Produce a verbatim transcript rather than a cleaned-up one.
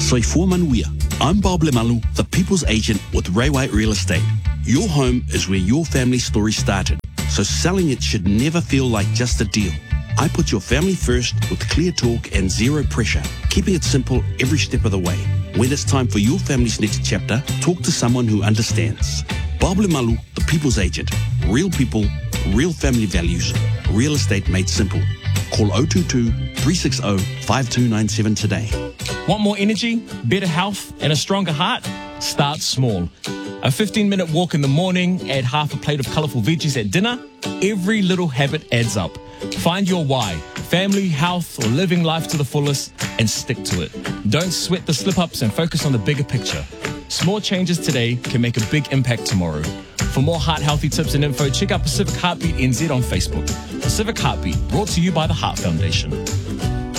Soifua Manuia. I'm Bob Lemalu, the People's Agent with Ray White Real Estate. Your home is where your family story started, so selling it should never feel like just a deal. I put your family first with clear talk and zero pressure, keeping it simple every step of the way. When it's time for your family's next chapter, talk to someone who understands. Bob Lemalu, the People's Agent. Real people, real family values, real estate made simple. Call zero two two, three six zero, five two nine seven today. Want more energy, better health, and a stronger heart? Start small. A fifteen-minute walk in the morning, add half a plate of colourful veggies at dinner. Every little habit adds up. Find your why, family, health, or living life to the fullest, and stick to it. Don't sweat the slip-ups and focus on the bigger picture. Small changes today can make a big impact tomorrow. For more heart-healthy tips and info, check out Pacific Heartbeat N Z on Facebook. Pacific Heartbeat, brought to you by the Heart Foundation.